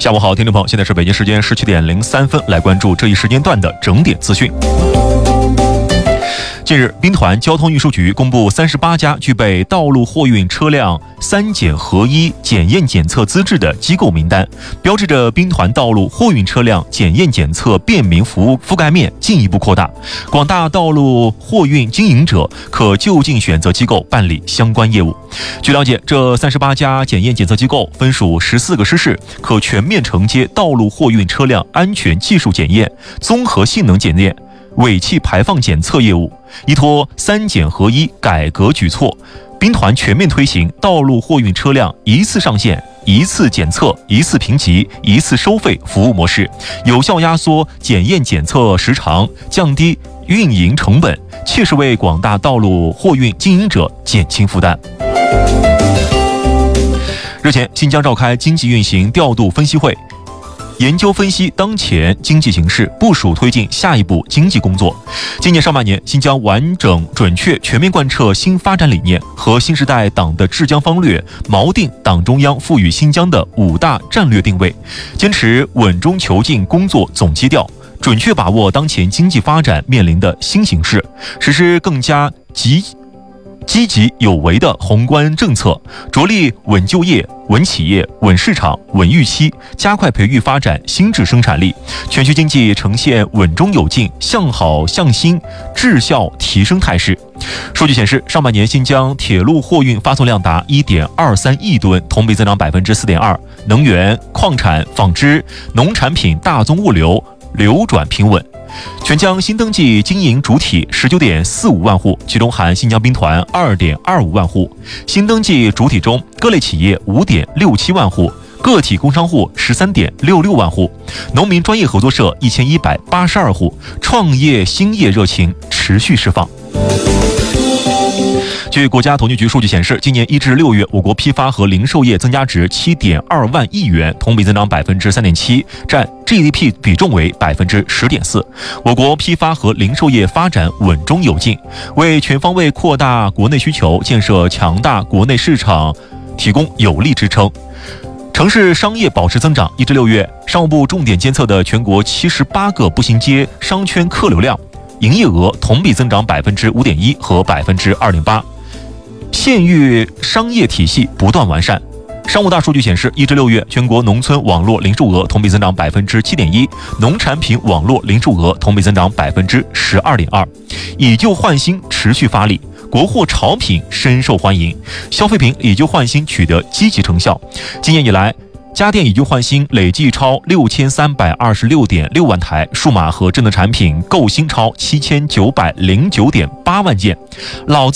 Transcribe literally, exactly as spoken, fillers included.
下午好，听众朋友，现在是北京时间十七点零三分，来关注这一时间段的整点资讯。近日，兵团交通运输局公布三十八家具备道路货运车辆三检合一检验检测资质的机构名单，标志着兵团道路货运车辆检验检测便民服务覆盖面进一步扩大。广大道路货运经营者可就近选择机构办理相关业务。据了解，这三十八家检验检测机构分属十四个师室，可全面承接道路货运车辆安全技术检验、综合性能检验、尾气排放检测业务。依托三检合一改革举措，兵团全面推行道路货运车辆一次上线、一次检测、一次评级、一次收费服务模式，有效压缩检验检测时长，降低运营成本，切实为广大道路货运经营者减轻负担。日前，新疆召开经济运行调度分析会，研究分析当前经济形势，部署推进下一步经济工作。今年上半年，新疆完整、准确、全面贯彻新发展理念和新时代党的治疆方略，锚定党中央赋予新疆的五大战略定位，坚持稳中求进工作总基调，准确把握当前经济发展面临的新形势，实施更加积积极有为的宏观政策，着力稳就业、稳企业、稳市场、稳预期，加快培育发展新质生产力，全区经济呈现稳中有进、向好向新、质效提升态势。数据显示，上半年新疆铁路货运发送量达 一点二三亿吨，同比增长 百分之四点二， 能源、矿产、纺织、农产品大宗物流流转平稳。全疆新登记经营主体 十九点四五万户，其中含新疆兵团 二点二五万户。新登记主体中，各类企业 五点六七万户，个体工商户 十三点六六万户，农民专业合作社一千一百八十二户，创业兴业热情持续释放。据国家统计局数据显示，今年一至六月，我国批发和零售业增加值 七点二万亿元，同比增长 百分之三点七， 占 G D P 比重为 百分之十点四。我国批发和零售业发展稳中有进，为全方位扩大国内需求、建设强大国内市场提供有力支撑。城市商业保持增长，一至六月，商务部重点监测的全国七十八个步行街商圈客流量、营业额同比增长 百分之五点一 和 百分之二点八。县域商业体系不断完善。商务大数据显示，一至六月，全国农村网络零售额同比增长 百分之七点一， 农产品网络零售额同比增长 百分之十二点二。以旧换新持续发力，国货潮品深受欢迎，消费品以旧换新取得积极成效。今年以来，家电以旧换新累计超六千三百二十六点六万台，数码和智能产品购新超七千九百零九点八万件，老